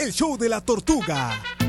el show de la tortuga.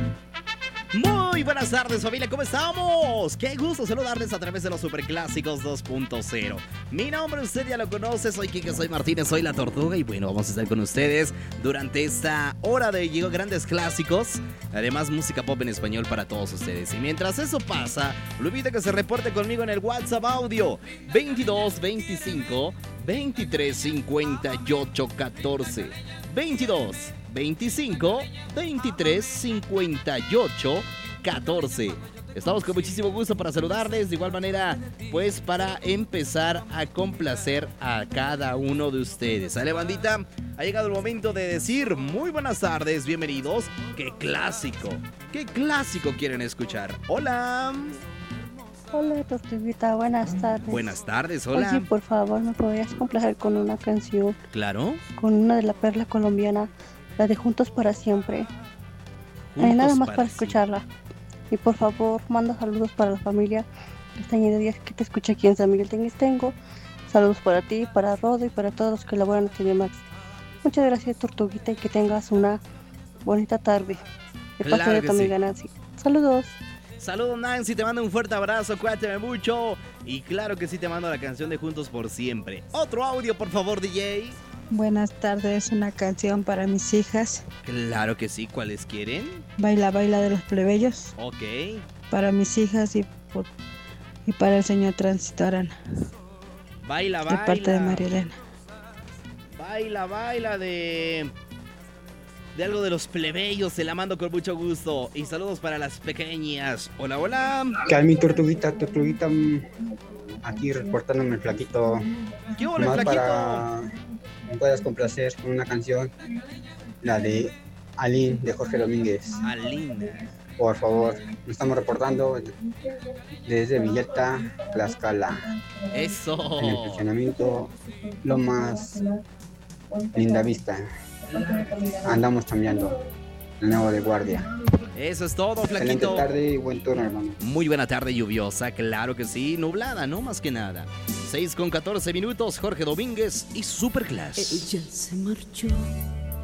Muy buenas tardes, familia, ¿cómo estamos? Qué gusto saludarles a través de los Superclásicos 2.0. Mi nombre usted ya lo conoce, soy Quique, soy Martínez, soy la Tortuga. Y bueno, vamos a estar con ustedes durante esta hora de grandes clásicos. Además, música pop en español para todos ustedes. Y mientras eso pasa, lo invito a que se reporte conmigo en el WhatsApp audio 22 25 23 58 14 22 25 23 58 14. Estamos con muchísimo gusto para saludarles. De igual manera, pues para empezar a complacer a cada uno de ustedes. ¿Sale, bandita? Ha llegado el momento de decir muy buenas tardes, bienvenidos. ¿Qué clásico quieren escuchar? Hola. Hola, Tortuguita, buenas tardes. Buenas tardes, hola. Oye, por favor, ¿me podrías complacer con una canción? Claro. Con una de la perla colombiana, la de Juntos para Siempre. Nada más para escucharla. Y por favor, manda saludos para la familia. Este año de días que te escuché aquí en San Miguel Tenguistengo. Saludos para ti, para Rodo y para todos los que laboran en TV Max. Muchas gracias, Tortuguita, y que tengas una bonita tarde. De parte de tu amiga Nancy. Saludos. Saludos, Nancy, te mando un fuerte abrazo, cuídate mucho. Y claro que sí, te mando la canción de Juntos por Siempre. Otro audio, por favor, DJ. Buenas tardes, una canción para mis hijas. Claro que sí, ¿cuáles quieren? Baila, baila de los plebeyos. Ok. Para mis hijas y para el señor Tránsito Arana. Baila, baila. De parte de María Elena. Baila, baila de algo de los plebeyos, se la mando con mucho gusto. Y saludos para las pequeñas. Hola, hola. ¿Qué hay, mi tortuguita? Aquí reportándome el flaquito. ¿Qué hola, flaquito? Para me puedas complacer con una canción, la de Aline, de Jorge Domínguez. Aline. Por favor, nos estamos reportando desde Villeta, Tlaxcala. Eso. En el estacionamiento Lomas Linda Vista. Andamos cambiando de nuevo de guardia. Eso es todo, flaquito. Excelente tarde y buen turno, hermano. Muy buena tarde, lluviosa, claro que sí. Nublada, no más que nada. 6:14 minutos, Jorge Domínguez y Superclass. Ella se marchó